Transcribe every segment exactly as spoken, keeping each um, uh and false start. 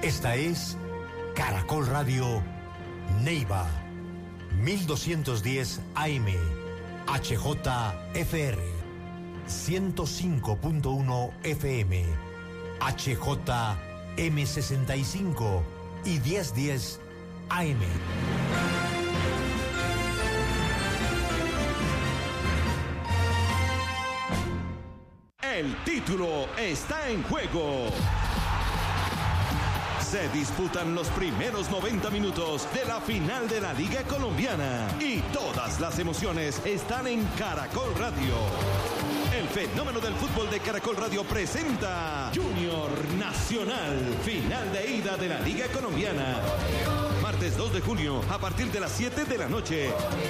Esta es Caracol Radio Neiva, mil doscientos diez A M, H J F R, ciento cinco punto uno F M, H J M sesenta y cinco y mil diez A M. El título está en juego. Se disputan los primeros noventa minutos de la final de la Liga Colombiana y todas las emociones están en Caracol Radio. El fenómeno del fútbol de Caracol Radio presenta Junior Nacional, final de ida de la Liga Colombiana. Martes dos de junio a partir de las siete de la noche.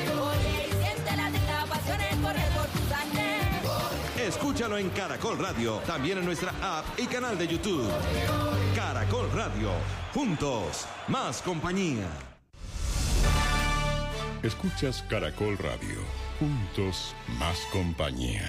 Escúchalo en Caracol Radio, también en nuestra app y canal de YouTube. Caracol Radio, juntos, más compañía. Escuchas Caracol Radio, juntos, más compañía.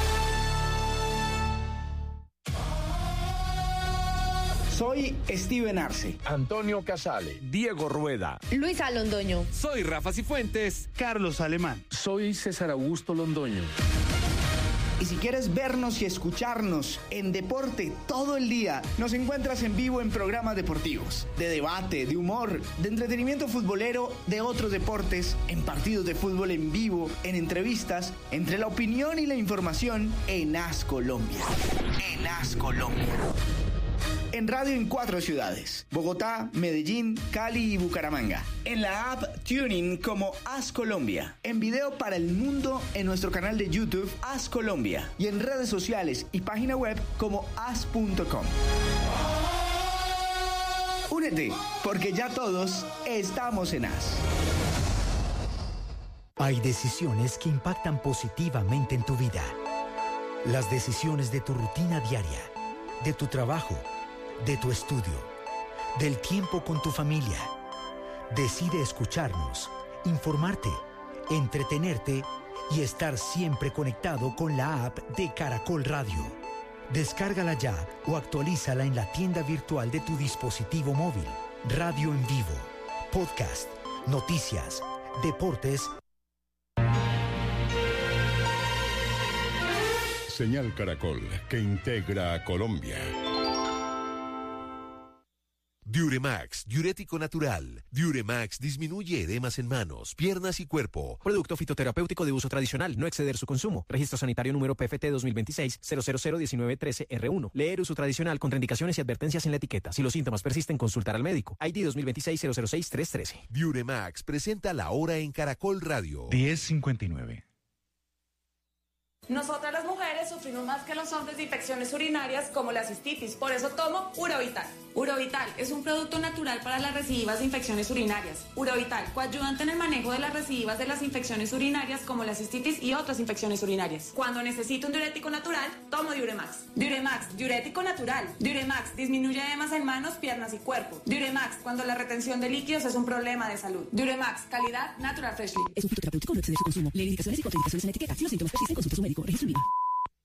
Soy Steven Arce, Antonio Casale, Diego Rueda, Luisa Londoño. Soy Rafa Cifuentes, Carlos Alemán. Soy César Augusto Londoño. Y si quieres vernos y escucharnos en deporte todo el día, nos encuentras en vivo en programas deportivos, de debate, de humor, de entretenimiento futbolero, de otros deportes, en partidos de fútbol en vivo, en entrevistas, entre la opinión y la información en As Colombia. En As Colombia. En radio en cuatro ciudades: Bogotá, Medellín, Cali y Bucaramanga. En la app TuneIn como As Colombia. En video para el mundo en nuestro canal de YouTube As Colombia. Y en redes sociales y página web como as punto com. Únete, porque ya todos estamos en As. Hay decisiones que impactan positivamente en tu vida. Las decisiones de tu rutina diaria, de tu trabajo, de tu estudio, del tiempo con tu familia. Decide escucharnos, informarte, entretenerte y estar siempre conectado con la app de Caracol Radio. Descárgala ya o actualízala en la tienda virtual de tu dispositivo móvil. Radio en vivo, podcast, noticias, deportes. Señal Caracol, que integra a Colombia. Diuremax, diurético natural. Diuremax disminuye edemas en manos, piernas y cuerpo. Producto fitoterapéutico de uso tradicional, no exceder su consumo. Registro sanitario número P F T dos mil veintiséis cero cero cero diecinueve trece R uno. Leer uso tradicional, contraindicaciones y advertencias en la etiqueta. Si los síntomas persisten, consultar al médico. I D dos mil veintiséis cero cero seis tres trece. Diuremax presenta la hora en Caracol Radio. diez cincuenta y nueve. Nosotras las mujeres sufrimos más que los hombres de infecciones urinarias como la cistitis, por eso tomo Urovital. Urovital es un producto natural para las recidivas de infecciones urinarias. Urovital, coayudante en el manejo de las recidivas de las infecciones urinarias como la cistitis y otras infecciones urinarias. Cuando necesito un diurético natural, tomo Diuremax. Diuremax, diurético natural. Diuremax, disminuye edemas en manos, piernas y cuerpo. Diuremax, cuando la retención de líquidos es un problema de salud. Diuremax, calidad Natural Freshly. Es un fitoterapéutico, no exceder su consumo. Lee indicaciones y contraindicaciones en la etiqueta. Si los síntomas persisten, consulte a su médico. Registro en vivo.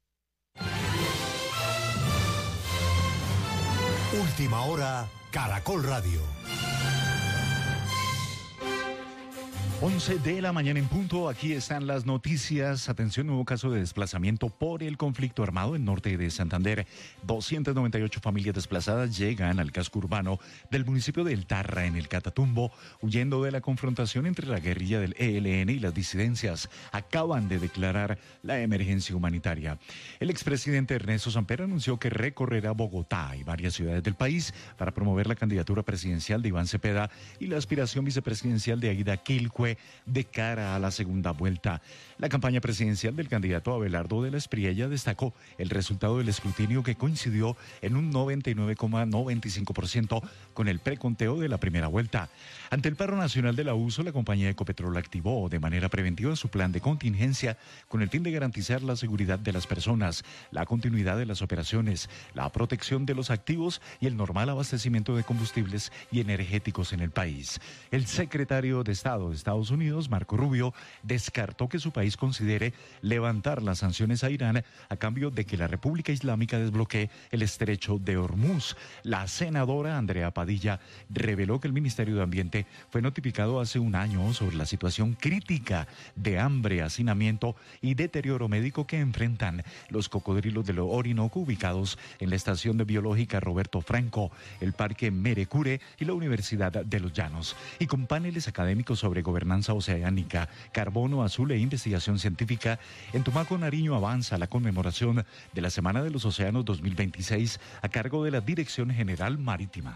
Última hora, Caracol Radio. once de la mañana en punto, aquí están las noticias. Atención, nuevo caso de desplazamiento por el conflicto armado en norte de Santander. doscientas noventa y ocho familias desplazadas llegan al casco urbano del municipio de El Tarra, en el Catatumbo, huyendo de la confrontación entre la guerrilla del E L N y las disidencias. Acaban de declarar la emergencia humanitaria. El expresidente Ernesto Samper anunció que recorrerá Bogotá y varias ciudades del país para promover la candidatura presidencial de Iván Cepeda y la aspiración vicepresidencial de Aida Quilcue de cara a la segunda vuelta. La campaña presidencial del candidato Abelardo de la Espriella destacó el resultado del escrutinio, que coincidió en un noventa y nueve coma noventa y cinco por ciento con el preconteo de la primera vuelta. Ante el paro nacional de la U S O, la compañía Ecopetrol activó de manera preventiva su plan de contingencia con el fin de garantizar la seguridad de las personas, la continuidad de las operaciones, la protección de los activos y el normal abastecimiento de combustibles y energéticos en el país. El secretario de Estado de Estados Estados Unidos, Marco Rubio, descartó que su país considere levantar las sanciones a Irán a cambio de que la República Islámica desbloquee el estrecho de Hormuz. La senadora Andrea Padilla reveló que el Ministerio de Ambiente fue notificado hace un año sobre la situación crítica de hambre, hacinamiento y deterioro médico que enfrentan los cocodrilos del Orinoco ubicados en la Estación de Biológica Roberto Franco, el Parque Merecure y la Universidad de los Llanos. Y con paneles académicos sobre gobernanza oceánica, carbono azul e investigación científica, en Tumaco, Nariño avanza la conmemoración de la Semana de los Océanos dos mil veintiséis a cargo de la Dirección General Marítima.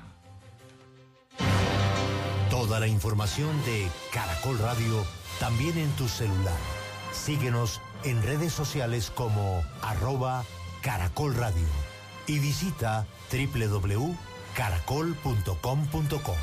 Toda la información de Caracol Radio también en tu celular. Síguenos en redes sociales como arroba Caracol Radio y visita doble u doble u doble u punto caracol punto com punto co.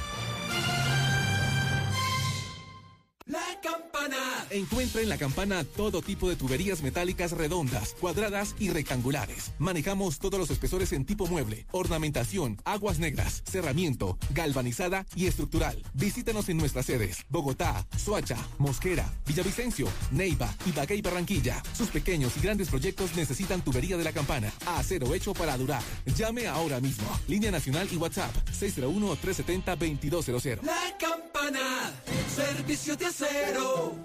La Campana. Encuentra en La Campana todo tipo de tuberías metálicas redondas, cuadradas y rectangulares. Manejamos todos los espesores en tipo mueble, ornamentación, aguas negras, cerramiento, galvanizada y estructural. Visítanos en nuestras sedes: Bogotá, Soacha, Mosquera, Villavicencio, Neiva, Ibagué y Barranquilla. Sus pequeños y grandes proyectos necesitan tubería de La Campana. Acero hecho para durar. Llame ahora mismo. Línea nacional y WhatsApp seis cero uno, tres siete cero, dos dos cero cero. La Campana, servicio de acero.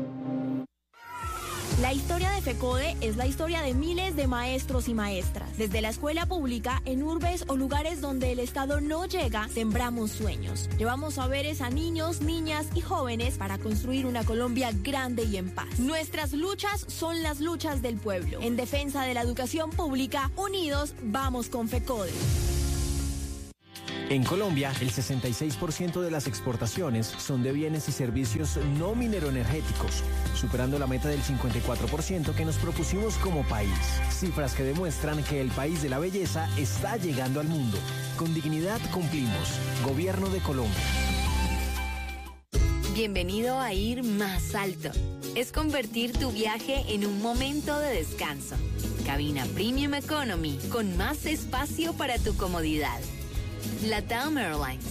La historia de FECODE es la historia de miles de maestros y maestras. Desde la escuela pública, en urbes o lugares donde el Estado no llega, sembramos sueños. Llevamos saberes a niños, niñas y jóvenes para construir una Colombia grande y en paz. Nuestras luchas son las luchas del pueblo. En defensa de la educación pública, unidos, vamos con FECODE. En Colombia, el sesenta y seis por ciento de las exportaciones son de bienes y servicios no mineroenergéticos, superando la meta del cincuenta y cuatro por ciento que nos propusimos como país. Cifras que demuestran que el país de la belleza está llegando al mundo. Con dignidad cumplimos. Gobierno de Colombia. Bienvenido a Ir Más Alto. Es convertir tu viaje en un momento de descanso. Cabina Premium Economy, con más espacio para tu comodidad. LATAM Airlines.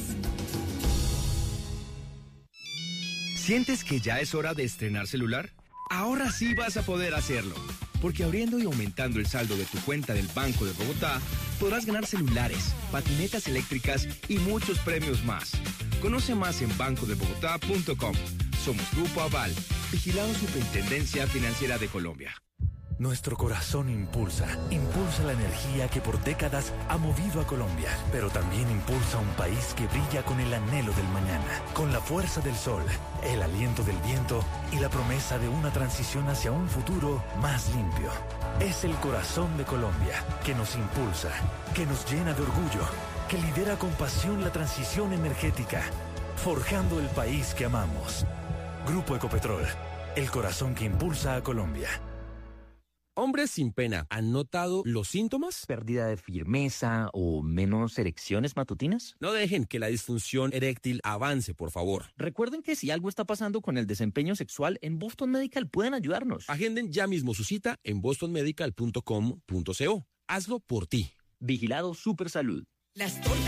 ¿Sientes que ya es hora de estrenar celular? Ahora sí vas a poder hacerlo, porque abriendo y aumentando el saldo de tu cuenta del Banco de Bogotá, podrás ganar celulares, patinetas eléctricas y muchos premios más. Conoce más en banco de bogotá punto com. Somos Grupo Aval, vigilado Superintendencia Financiera de Colombia. Nuestro corazón impulsa, impulsa la energía que por décadas ha movido a Colombia, pero también impulsa un país que brilla con el anhelo del mañana, con la fuerza del sol, el aliento del viento y la promesa de una transición hacia un futuro más limpio. Es el corazón de Colombia que nos impulsa, que nos llena de orgullo, que lidera con pasión la transición energética, forjando el país que amamos. Grupo Ecopetrol, el corazón que impulsa a Colombia. Hombres sin pena, ¿han notado los síntomas? ¿Pérdida de firmeza o menos erecciones matutinas? No dejen que la disfunción eréctil avance, por favor. Recuerden que si algo está pasando con el desempeño sexual, en Boston Medical pueden ayudarnos. Agenden ya mismo su cita en boston medical punto com punto co. Hazlo por ti. Vigilado Supersalud. Las tortas